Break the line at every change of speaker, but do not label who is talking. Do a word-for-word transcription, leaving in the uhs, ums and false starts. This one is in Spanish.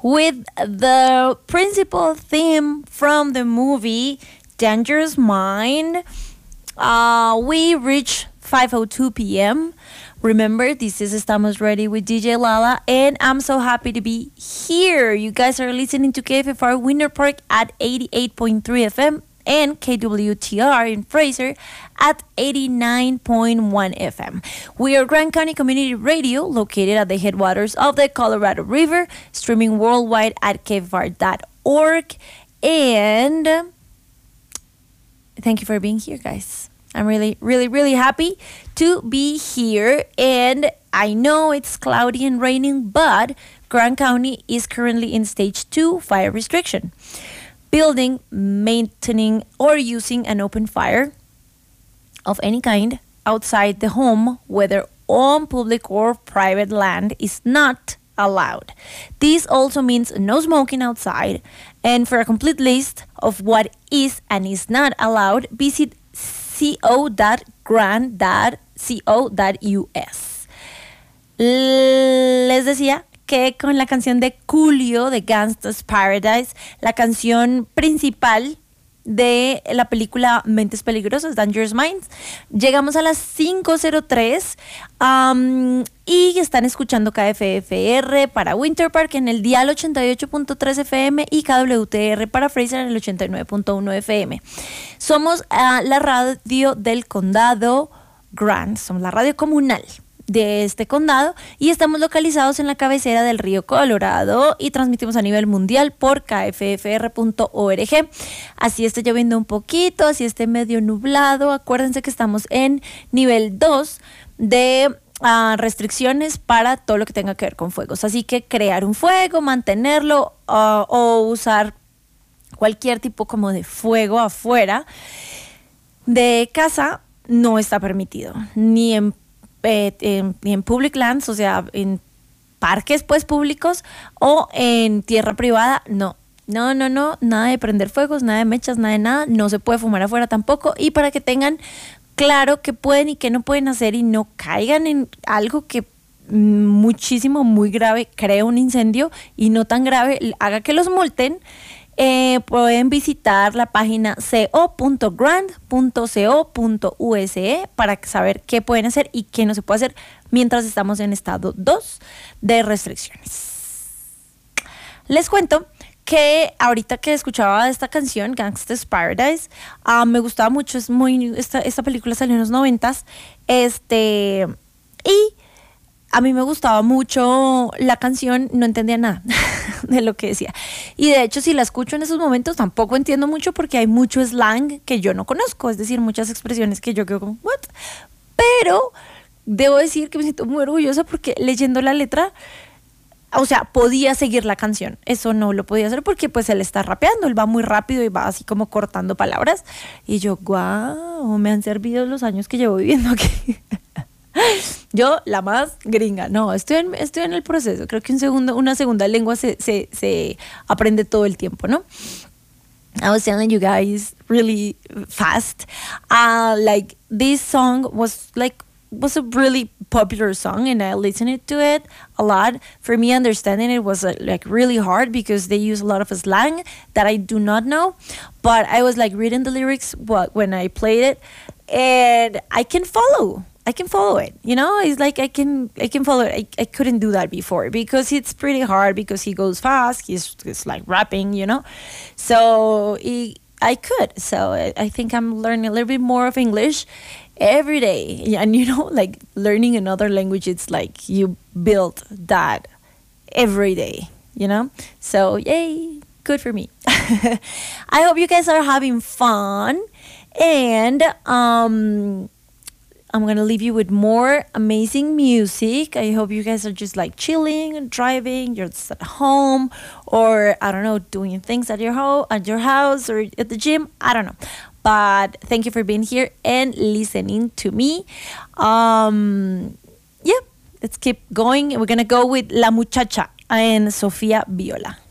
with the principal theme from the movie Dangerous Mind. Uh, we reach five oh two p.m. Remember, this is Estamos Ready with D J Lala, and I'm so happy to be here. You guys are listening to K F F R Winter Park at eighty-eight point three F M and K W T R in Fraser at eighty-nine point one F M. We are Grand County Community Radio, located at the headwaters of the Colorado River, streaming worldwide at K F F R dot org. And thank you for being here, guys. I'm really, really, really happy to be here. And I know it's cloudy and raining, but Grand County is currently in stage two fire restriction. Building, maintaining, or using an open fire of any kind outside the home, whether on public or private land, is not allowed. This also means no smoking outside. And for a complete list of what is and is not allowed, visit co dot grand dot co dot u s. Les decía que con la canción de Coolio de Gangsta's Paradise, la canción principal de la película Mentes Peligrosas, Dangerous Minds, llegamos a las cinco cero tres um, y están escuchando K F F R para Winter Park en el dial ochenta y ocho punto tres F M y K W T R para Fraser en el ochenta y nueve punto uno F M. Somos uh, la radio del condado Grand, somos la radio comunal de este condado y estamos localizados en la cabecera del río Colorado y transmitimos a nivel mundial por K F F R punto org. Así esté lloviendo un poquito, así esté medio nublado, acuérdense que estamos en nivel dos de uh, restricciones para todo lo que tenga que ver con fuegos, así que crear un fuego, mantenerlo uh, o usar cualquier tipo como de fuego afuera de casa no está permitido, ni en Eh, en, en public lands, o sea, en parques pues públicos o en tierra privada, no. No, no, no, nada de prender fuegos, nada de mechas, nada de nada, no se puede fumar afuera tampoco. Y para que tengan claro qué pueden y qué no pueden hacer y no caigan en algo que muchísimo, muy grave, crea un incendio y no tan grave, haga que los multen. Eh, pueden visitar la página co punto grand punto co punto u s e para saber qué pueden hacer y qué no se puede hacer mientras estamos en estado dos de restricciones. Les cuento que ahorita que escuchaba esta canción, Gangsta's Paradise, uh, me gustaba mucho, es muy, esta, esta película salió en los noventas, este, y a mí me gustaba mucho la canción, no entendía nada de lo que decía. Y de hecho, si la escucho en esos momentos, tampoco entiendo mucho porque hay mucho slang que yo no conozco, es decir, muchas expresiones que yo quedo como, ¿what? Pero debo decir que me siento muy orgullosa porque leyendo la letra, o sea, podía seguir la canción. Eso no lo podía hacer porque pues él está rapeando, él va muy rápido y va así como cortando palabras. Y yo, guau, me han servido los años que llevo viviendo aquí. Yo, la más gringa, no, estoy en, estoy en el proceso. Creo que un segundo, una segunda lengua se, se, se aprende todo el tiempo, ¿no? I was telling you guys really fast. Uh, like, this song was like, was a really popular song and I listened to it a lot. For me, understanding it was uh, like really hard because they use a lot of slang that I do not know. But I was like reading the lyrics what, when I played it and I can follow. I can follow it, you know. It's like I can, I can follow it. I, I couldn't do that before because it's pretty hard because he goes fast. He's, he's like rapping, you know. So he, I could. So I, I think I'm learning a little bit more of English every day. And you know, like learning another language, it's like you build that every day, you know. So yay, good for me. I hope you guys are having fun, and um. I'm going to leave you with more amazing music. I hope you guys are just like chilling, driving, you're just at home, or I don't know, doing things at your home, at your house or at the gym. I don't know. But thank you for being here and listening to me. Um, yeah, let's keep going. We're going to go with La Muchacha and Sofía Viola.